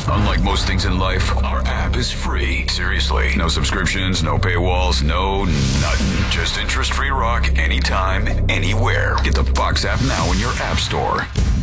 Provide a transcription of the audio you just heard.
Unlike most things in life, our app is free. Seriously. No subscriptions, no paywalls, no nothing. Just interest-free rock anytime, anywhere. Get the Fox app now in your app store.